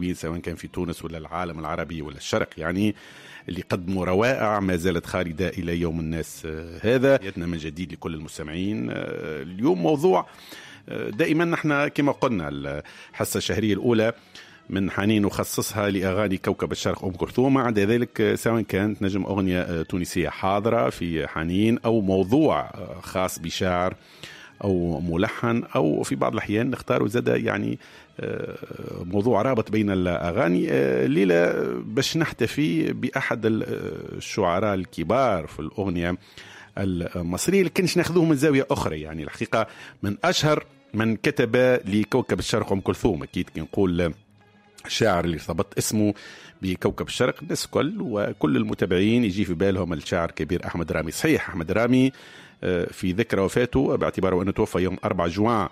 المغنيين سواء كان في تونس ولا العالم العربي ولا الشرق، يعني اللي قدموا روائع ما زالت خالدة إلى يوم الناس هذا. يدنا من جديد لكل المستمعين. اليوم موضوع دائما نحن كما قلنا الحصة الشهرية الأولى من حنين نخصصها لأغاني كوكب الشرق أم كلثوم. عدا ذلك سواء كانت نجم أغنية تونسية حاضرة في حنين أو موضوع خاص بشاعر أو ملحن، أو في بعض الأحيان نختار زادة يعني موضوع رابط بين الأغاني. الليلة باش نحتفي بأحد الشعراء الكبار في الأغنية المصرية، لكنش ناخذوه من زاوية أخرى. يعني الحقيقة من أشهر من كتب لكوكب الشرق أم كلثوم. أكيد كي نقول الشاعر اللي ارتبط اسمه بكوكب الشرق الناس كل وكل المتابعين يجي في بالهم الشاعر الكبير أحمد رامي. صحيح أحمد رامي في ذكرى وفاته باعتباره أنه توفى يوم 4 جوان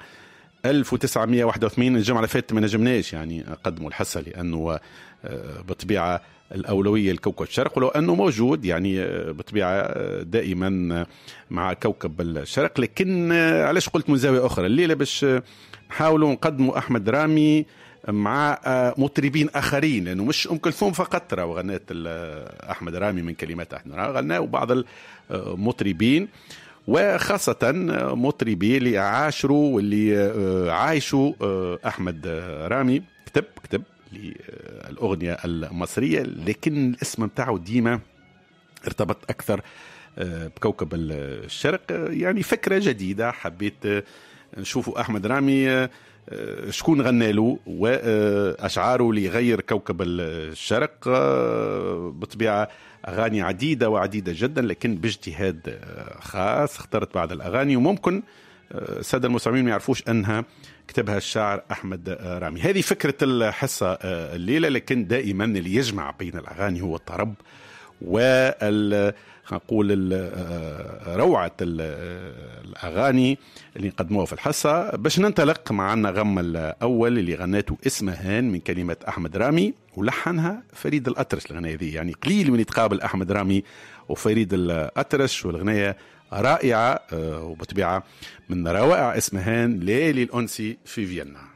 1981 الجمعة اللي فاتت ما نجمناش يعني قدموا الحصة لأنه بطبيعة الأولوية لكوكب الشرق، ولو أنه موجود يعني بطبيعة دائما مع كوكب الشرق. لكن علاش قلت من زاوية أخرى الليلة باش نحاولوا نقدموا أحمد رامي مع مطربين آخرين، لأنه مش أم كلثوم فقط ترى وغنات أحمد رامي من كلمات أحمد رامي، غناه بعض المطربين وخاصة مطربي اللي عاشروا واللي عايشوا أحمد رامي. كتب للأغنية المصرية، لكن الاسم متاعه ديما ارتبط أكثر بكوكب الشرق. يعني فكرة جديدة حبيت نشوفوا أحمد رامي شكون غنى له وأشعاره اللي يغير كوكب الشرق. بطبيعة أغاني عديدة وعديدة جدا، لكن باجتهاد خاص اخترت بعض الأغاني وممكن السادة المستمعين ما يعرفوش أنها كتبها الشاعر أحمد رامي. هذه فكرة الحصة الليلة، لكن دائما اللي يجمع بين الأغاني هو الطرب نقول روعة الأغاني اللي نقدموها في الحصة. باش ننطلق معنا غم الأول اللي غناته اسمهان من كلمة أحمد رامي ولحنها فريد الأطرش. الغنية دي يعني قليل من يتقابل أحمد رامي وفريد الأطرش، والغنية رائعة وبطبيعة من روائع اسمهان ليلي الأنسي في فيينا.